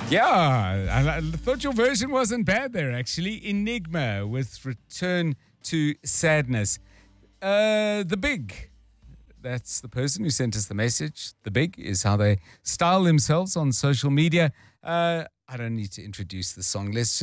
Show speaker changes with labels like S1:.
S1: Yeah, I thought your version wasn't bad there, actually. Enigma with Return to Sadness. The Big. That's the person who sent us the message. The Big is how they style themselves on social media. I don't need to introduce the song. Let's